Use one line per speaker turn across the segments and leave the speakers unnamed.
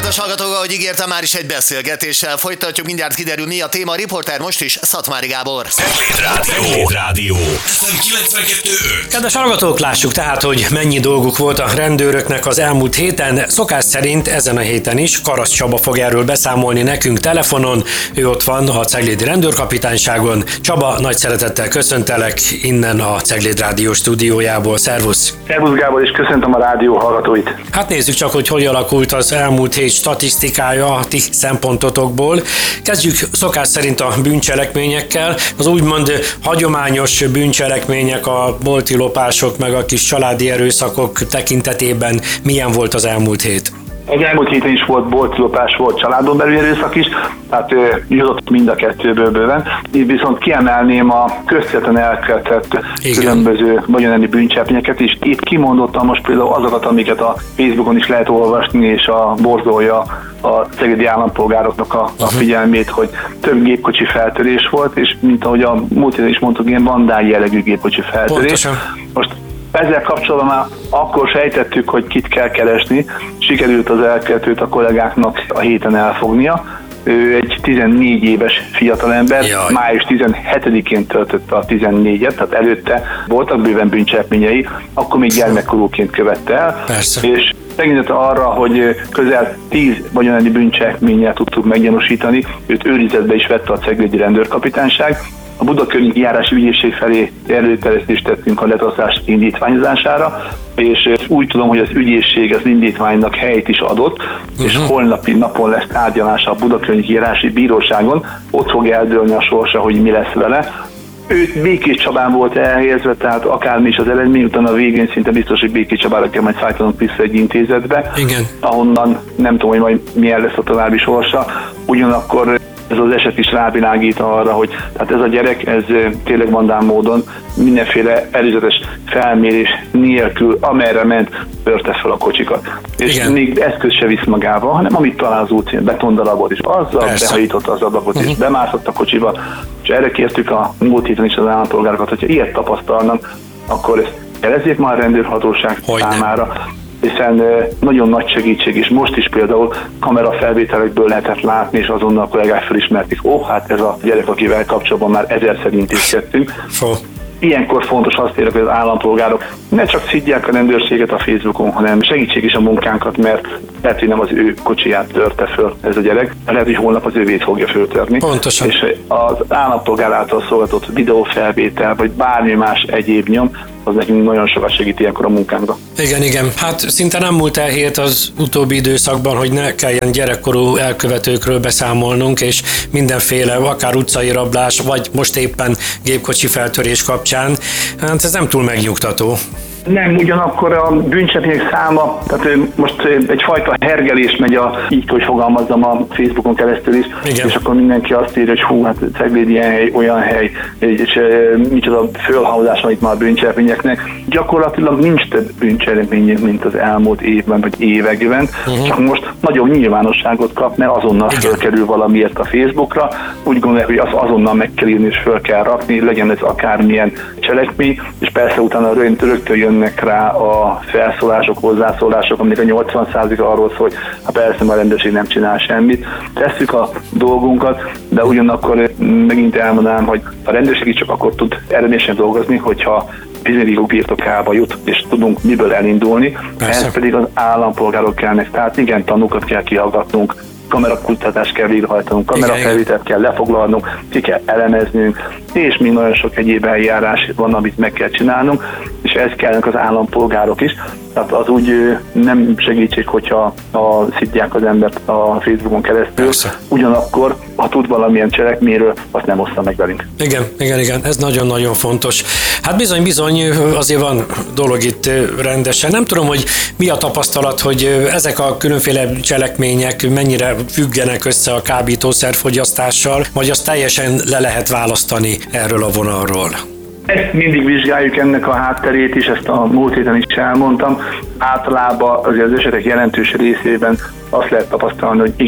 Kedves hallgatók, ahogy ígértem, már is egy beszélgetéssel folytatjuk, mindjárt kiderül, mi a téma. A riporter most is Szatmári Gábor.
Cegléd Rádió. FM 92.5.
Kedves hallgatók, lássuk tehát, hogy mennyi dolguk volt a rendőröknek az elmúlt héten. Szokás szerint ezen a héten is Karasz Csaba fog erről beszámolni nekünk telefonon. Ő ott van a Ceglédi Rendőrkapitányságon. Csaba, nagy szeretettel köszöntelek innen a Cegléd Rádió stúdiójából. Szervusz!
Szervusz Gábor, és köszöntöm a rádió hallgatóit.
Hát nézzük csak, hogy alakult az elmúlt hét statisztikája a ti szempontotokból. Kezdjük szokás szerint a bűncselekményekkel. Az úgymond hagyományos bűncselekmények, a bolti lopások, meg a kis családi erőszakok tekintetében milyen volt az elmúlt hét?
Az elmúlt héten is volt boltlopás, volt családon belüli erőszak is, tehát jutott mind a kettőből bőven. Így viszont kiemelném a közvetlen elkövetett különböző vagyonelmi bűncselekményeket is. Itt kimondottam most például azokat, amiket a Facebookon is lehet olvasni, és borzolja a ceglédi állampolgároknak a figyelmét, hogy több gépkocsi feltörés volt, és mint ahogy a múlt héten is mondtuk, ilyen bandái jellegű gépkocsi feltörés.
Pontosan.
Most ezzel kapcsolatban már akkor sejtettük, hogy kit kell keresni. Sikerült az elkövetőt a kollégáknak a héten elfognia. Ő egy 14 éves fiatalember, május 17-én töltötte a 14-et, tehát előtte voltak bőven bűncselekményei, akkor még gyermekkorúként követte el.
Persze.
És tekintet arra, hogy közel 10 vagyonelmi bűncselekménnyel tudtuk meggyanúsítani, őt őrizetbe is vette a Ceglédi Rendőrkapitányság. A Budakörnyéki Járási Ügyészség felé előterjesztést tettünk a letasztás indítványozására, és úgy tudom, hogy az ügyészség az indítványnak helyt is adott, és holnapi napon lesz tárgyalása a Budakörnyéki Járási Bíróságon, ott fog eldőlni a sorsa, hogy mi lesz vele. Őt Békés Csabán volt elhelyezve, tehát akármi is az eredmény, utána a végén szinte biztos, hogy Békés Csabára kell majd szállítanunk vissza egy intézetbe, ahonnan nem tudom, hogy majd milyen lesz a további sorsa. Ugyanakkor ez az eset is rávilágít arra, hogy tehát ez a gyerek, ez tényleg vandál módon mindenféle előzetes felmérés nélkül, amerre ment, törte fel a kocsikat. És még eszköz se visz magával, hanem amit talál az útszín, betondalabot is, azzal behajította az ablakot, és bemászott a kocsiba, és erre kértük a múlt héten is az állampolgárokat, hogyha ilyet tapasztalnak, akkor ezt jelezzék már a rendőrhatóság számára, hiszen nagyon nagy segítség, és most is például kamerafelvételekből lehetett látni, és azonnal a kollégák felismerték, hát ez a gyerek, akivel kapcsolatban már ezerszer intézkedtünk. Ilyenkor fontos azt érek, hogy az állampolgárok ne csak szidják a rendőrséget a Facebookon, hanem segítség is a munkánkat, mert lehet, hogy nem az ő kocsiját törte föl ez a gyerek, lehet, hogy holnap az ővét fogja föltörni.
Pontosan.
És az állampolgár által szolgáltatott videófelvétel, vagy bármi más egyéb nyom, az nekünk nagyon sokat segít ilyenkor a munkánkba.
Igen. Hát szinte nem múlt el hét az utóbbi időszakban, hogy ne kelljen gyerekkorú elkövetőkről beszámolnunk, és mindenféle, akár utcai rablás, vagy most éppen gépkocsi feltörés kapcsán. Hát ez nem túl megnyugtató.
Nem, ugyanakkor a bűncselekmények száma, tehát most egyfajta hergelés megy, így hogy fogalmazzam, a Facebookon keresztül is, és akkor mindenki azt írja, hogy hát Cegléd ilyen hely, olyan hely, és micsoda fölhalmozás van itt már a bűncselekményeknek. Gyakorlatilag nincs több bűncselekményünk, mint az elmúlt évben vagy években, csak most nagyobb nyilvánosságot kap, mert azonnal fölkerül valamiért a Facebookra. Úgy gondolják, hogy azt azonnal meg kell írni és föl kell rakni, legyen ez akármilyen cselekmény, és persze utána rögtön jönnek rá a felszólások, hozzászólások, aminek a 80%-a arról szól, hogy persze a rendőrség nem csinál semmit. Tesszük a dolgunkat, de ugyanakkor megint elmondanám, hogy a rendőrség csak akkor tud eredményesen dolgozni, hogyha bizonyítékok birtokába jut, és tudunk miből elindulni. Ehhez pedig az állampolgárok kellnek. Tehát igen, tanúkat kell kihallgatnunk, kamerakutatást kell végrehajtanunk, kamerafelvételt kell lefoglalnunk, ki kell elemeznünk, és még nagyon sok egyéb eljárás van, amit meg kell csinálnunk, és ez kellnek az állampolgárok is. Tehát az úgy nem segítség, hogyha szidják az embert a Facebookon keresztül. Ugyanakkor, ha tud valamilyen cselekményről, azt nem oszta meg velünk.
Igen, ez nagyon-nagyon fontos. Hát bizony, azért van dolog itt rendesen. Nem tudom, hogy mi a tapasztalat, hogy ezek a különféle cselekmények mennyire függenek össze a kábítószerfogyasztással, vagy azt teljesen le lehet választani erről a vonalról.
Ezt mindig vizsgáljuk, ennek a hátterét is, ezt a múlt héten is elmondtam. Általában azért az esetek jelentős részében azt lehet tapasztalni, hogy igen,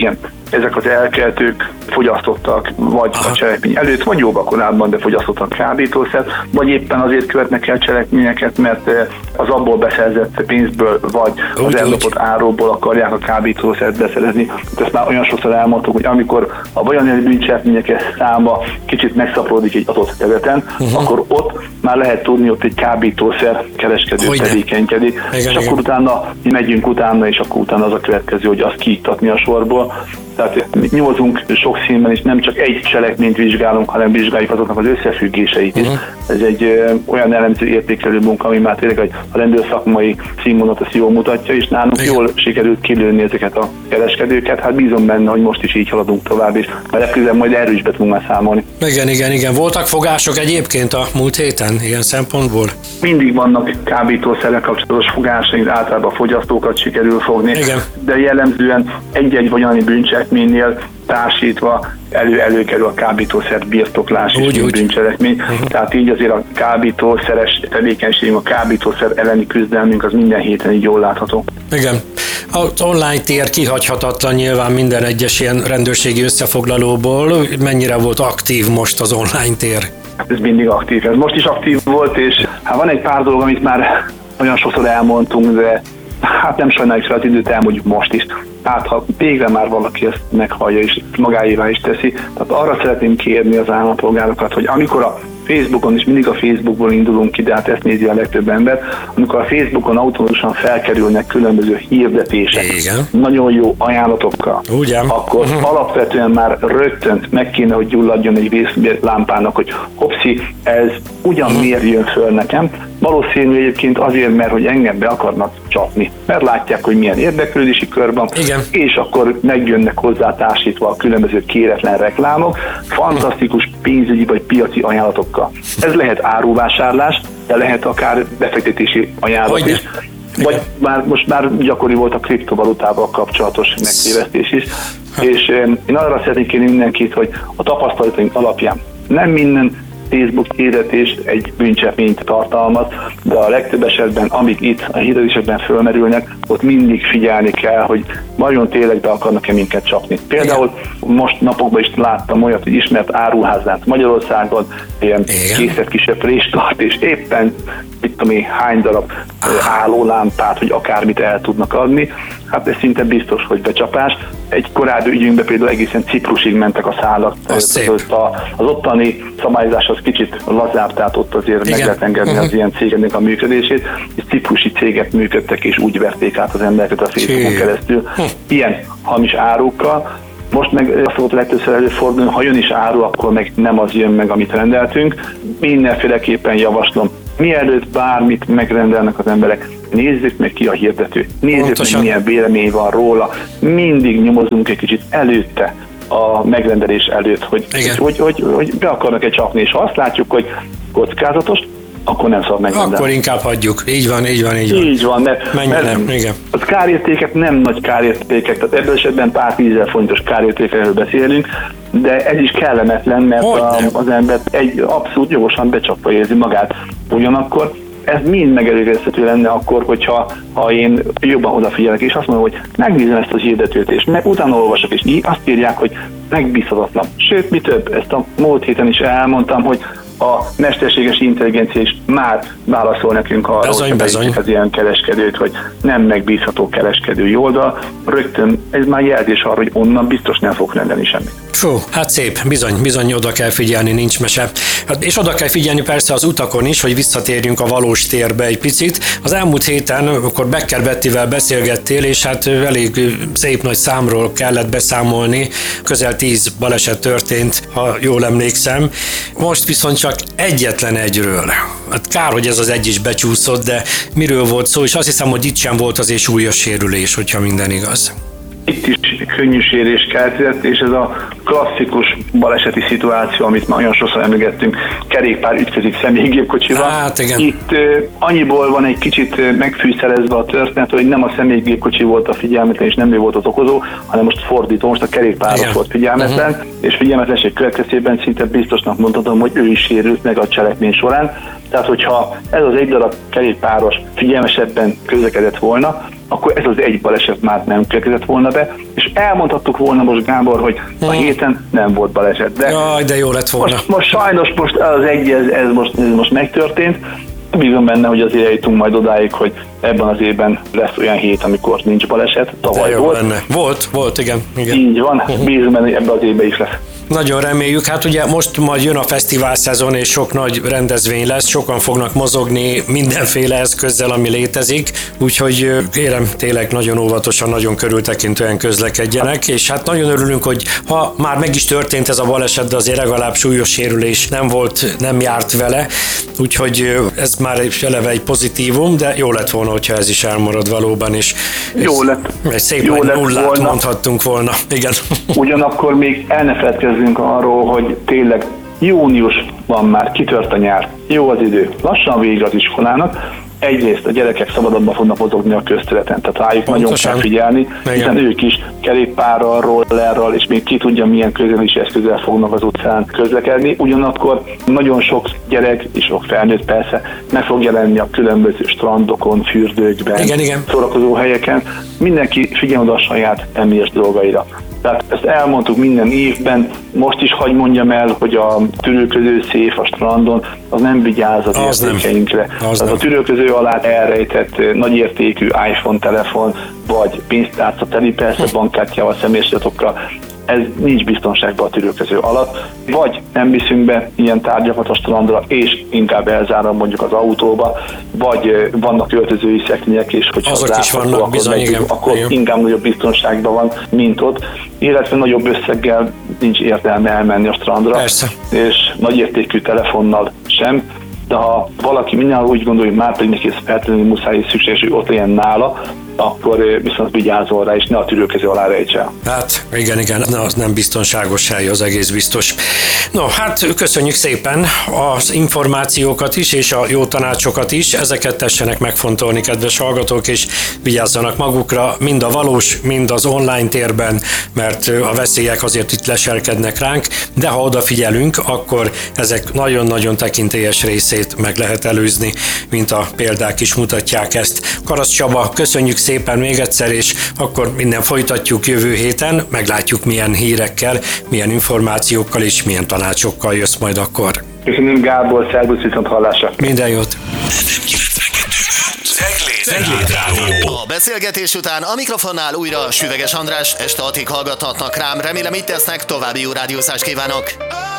ezek az elkövetők fogyasztottak, vagy a cselekmény előtt, vagy jóval korábban, de fogyasztottak kábítószert, vagy éppen azért követnek el cselekményeket, mert az abból beszerzett pénzből, vagy az ellopott áróból akarják a kábítószert beszerezni. Ezt már olyan sokszor elmondtuk, hogy amikor a vagyoni bűncselekmények száma kicsit megszaporodik egy adott területen, akkor ott már lehet tudni, ott egy kábítószer kereskedő tevékenykedik, és akkor utána megyünk utána, és akkor utána az a következő, hogy azt kiiktatni a sorból. Tehát nyomozunk sok színben, és nem csak egy cselekményt vizsgálunk, hanem vizsgáljuk azoknak az összefüggéseit is. Ez egy olyan elemző értékelő munka, ami már tényleg a rendőrszakmai színvonalat azt jól mutatja, és nálunk jól sikerült kilőni ezeket a kereskedőket. Hát bízom benne, hogy most is így haladunk tovább, és legközelebb majd erről is be tudunk már számolni.
Igen. Voltak fogások egyébként a múlt héten ilyen szempontból?
Mindig vannak kábítószerrel kapcsolatos fogásaink, általában fogyasztókat sikerül fogni, de jellemzően egy-egy vagyoni bűncselekménynél társítva előkerül a kábítószer birtoklás és bűncselekmény. Tehát így azért a kábítószeres tevékenységünk, a kábítószer elleni küzdelmünk az minden héten így jól látható.
Igen. Az online tér kihagyhatatlan nyilván minden egyes ilyen rendőrségi összefoglalóból. Mennyire volt aktív most az online tér?
Ez mindig aktív. Ez most is aktív volt, és hát van egy pár dolog, amit már olyan sokszor elmondtunk, de hát nem sajnáljuk fel az időt, elmondjuk most is. Hát ha végre már valaki ezt meghallja és magáévá is teszi, tehát arra szeretném kérni az állampolgárokat, hogy amikor a Facebookon, és mindig a Facebookból indulunk ki, de hát ezt nézi a legtöbb ember, amikor a Facebookon automatikusan felkerülnek különböző hirdetések, nagyon jó ajánlatokkal, akkor alapvetően már rögtön meg kéne, hogy gyulladjon egy vészlámpának, hogy hopszi, ez ugyan miért jön föl nekem. Valószínű egyébként azért, mert hogy engem be akarnak csapni, mert látják, hogy milyen érdeklődési kör van, és akkor megjönnek hozzá társítva a különböző kéretlen reklámok, fantasztikus pénzügyi vagy piaci ajánlatokkal. Ez lehet áruvásárlás, de lehet akár befektetési ajánlat is. Vagy most már gyakori volt a kriptovalutával kapcsolatos megtévesztés is. És én arra szeretnék kérni mindenkit, hogy a tapasztalataink alapján nem minden Facebook hirdetés egy bűncselekményt tartalmaz, de a legtöbb esetben, amik itt a hirdetésekben fölmerülnek, ott mindig figyelni kell, hogy vajon tényleg be akarnak-e minket csapni. Például most napokban is láttam olyat, hogy ismert áruháznál Magyarországon ilyen készebb kisöprést tart, és éppen hány darab állólámpát, hogy akármit el tudnak adni. Hát ez szinte biztos, hogy becsapás. Egy korábbi ügyünkben például egészen Ciprusig mentek a szálak. Az ottani szabályozás az kicsit lazább, tehát ott azért meg lehet engedni az ilyen cégeknek a működését, és ciprusi cégek működtek, és úgy verték át az embereket a Facebookon keresztül. Ilyen hamis árukkal. Most meg azt volt legtöbbször előfordulni, ha jön is áru, akkor meg nem az jön meg, amit rendeltünk. Mindenféleképpen javaslom, mielőtt bármit megrendelnek az emberek, nézzük meg ki a hirdető, nézzük meg milyen vélemény van róla, mindig nyomozunk egy kicsit előtte, a megrendelés előtt, hogy be akarnak-e csapni, és ha azt látjuk, hogy kockázatos, akkor nem szabad megrendelni.
Akkor inkább hagyjuk. Így van.
Így van, mert az kárértékek nem nagy kárértékek, tehát ebből esetben pár 10.000 forintos kárértékekről beszélünk, de ez is kellemetlen, mert az ember egy abszolút jogosan becsapva érzi magát. Ugyanakkor ez mind megelőzhető lenne akkor, hogyha én jobban odafigyelek, és azt mondom, hogy megnézem ezt az hirdetőt, és utána olvasok, és így azt írják, hogy megbízhatatlan. Sőt, mi több, ezt a múlt héten is elmondtam, hogy a mesterséges intelligencia is már válaszol nekünk arra, hogy az ilyen kereskedőt, hogy nem megbízható kereskedői oldal. Rögtön ez már jelzés arra, hogy onnan biztos nem fog rendelni semmit.
Fú, hát szép, bizony oda kell figyelni, nincs mese. És oda kell figyelni persze az utakon is, hogy visszatérjünk a valós térbe egy picit. Az elmúlt héten, akkor Becker Bettivel beszélgettél, és hát elég szép nagy számról kellett beszámolni. Közel 10 baleset történt, ha jól emlékszem. Most viszont csak egyetlen egyről. Hát kár, hogy ez az egy is becsúszott, de miről volt szó, és azt hiszem, hogy itt sem volt azért súlyos sérülés, hogyha minden igaz.
Itt is könnyű sérülés keletkezett, és ez a klasszikus baleseti szituáció, amit már nagyon sokszor emlegettünk, kerékpár ütközik személygépkocsival.
Hát, igen.
Itt annyiból van egy kicsit megfűszerezve a történet, hogy nem a személygépkocsi volt a figyelmetlen, és nem ő volt az okozó, hanem most fordító, most a kerékpáros volt figyelmetlen, és figyelmetlenség következtében szinte biztosnak mondhatom, hogy ő is sérült meg a cselekmény során. Tehát, hogyha ez az egy darab kerékpáros figyelmesebben közlekedett volna, akkor ez az egy baleset már nem következett volna be, és elmondhattuk volna most, Gábor, hogy a héten nem volt baleset.
De jó lett volna.
Most sajnos az egy, ez most megtörtént. Bízom benne, hogy azért eljutunk majd odáig, hogy ebben az évben lesz olyan hét, amikor nincs baleset. Tavaly
Volt, igen.
Így van, bízom benne, hogy ebben az évben is lesz.
Nagyon reméljük. Hát ugye most majd jön a fesztivál szezon, és sok nagy rendezvény lesz, sokan fognak mozogni mindenféle eszközzel, ami létezik, úgyhogy kérem, tényleg nagyon óvatosan, nagyon körültekintően közlekedjenek, és hát nagyon örülünk, hogy ha már meg is történt ez a baleset, de azért legalább súlyos sérülés nem járt vele, úgyhogy ez már eleve egy pozitívum, de jó lett volna, hogyha ez is elmarad valóban, és
jó lett.
Egy szép nagy nullát mondhattunk volna. Igen.
Ugyanakkor még el ne feledkezzünk arról, hogy tényleg június van már, kitört a nyár, jó az idő, lassan vége az iskolának, egyrészt a gyerekek szabadabban fognak mozogni a közterületen, tehát rájuk nagyon kell figyelni, hiszen ők is kerékpárral, rollerral, és még ki tudja milyen közlekedési eszközzel fognak az utcán közlekedni. Ugyanakkor nagyon sok gyerek és sok felnőtt persze meg fog jelenni a különböző strandokon, fürdőkben, szórakozó helyeken. Mindenki figyelj oda a saját emélyes dolgaira. Tehát ezt elmondtuk minden évben, most is hagy mondjam el, hogy a tűrőköző széf a strandon, az nem vigyáz az értékeinkre. Tehát a tűrőköző alá elrejtett nagyértékű iPhone telefon, vagy pénztárca teli persze bankkártyával, személyes adatokkal, ez nincs biztonságban a tűrőköző alatt, vagy nem viszünk be ilyen tárgyakat a strandra, és inkább elzárom mondjuk az autóba, vagy vannak öltözői szekrények, és hogyha
azok is vannak,
akkor inkább nagyobb biztonságban van, mint ott, illetve nagyobb összeggel nincs értelme elmenni a strandra,
persze.
És nagyértékű telefonnal sem, de ha valaki mindenhol úgy gondolja, hogy már pedig neki ez feltétlenül muszáj és szükséges, hogy ott legyen nála, akkor viszont vigyázzon rá, és ne a tűrőkező alá rejtse el.
Hát igen, az nem biztonságos hely, az egész biztos. No, hát köszönjük szépen az információkat is, és a jó tanácsokat is, ezeket tessenek megfontolni, kedves hallgatók, és vigyázzanak magukra, mind a valós, mind az online térben, mert a veszélyek azért itt leselkednek ránk, de ha odafigyelünk, akkor ezek nagyon-nagyon tekintélyes részét meg lehet előzni, mint a példák is mutatják ezt. Karasz Csaba, köszönjük szépen még egyszer, és akkor minden folytatjuk jövő héten, meglátjuk milyen hírekkel, milyen információkkal és milyen tanácsokkal jössz majd akkor.
Köszönöm, Gábor, szervusz, viszont hallásra.
Minden jót!
Cegléd Rádió.
A beszélgetés után a mikrofonnál újra Süveges András, este 6-ig hallgathatnak rám, remélem itt tesznek, további jó rádiózást kívánok!